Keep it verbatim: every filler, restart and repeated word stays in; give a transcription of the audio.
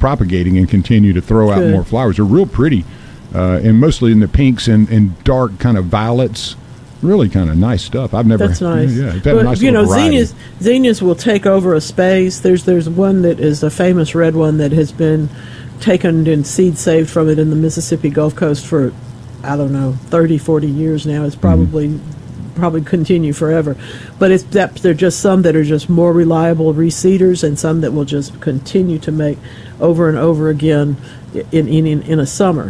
propagating and continue to throw out Good. more flowers. They're real pretty, uh, and mostly in the pinks and, and dark kind of violets. Really kind of nice stuff. I've never. That's nice. Yeah, yeah. Well, But, nice you know, variety. zinnias, zinnias will take over a space. There's there's one that is a famous red one that has been taken and seed saved from it in the Mississippi Gulf Coast for, I don't know, thirty, forty years now. It's probably mm-hmm. probably continue forever. But it's that there are just some that are just more reliable reseeders, and some that will just continue to make over and over again in in, in a summer.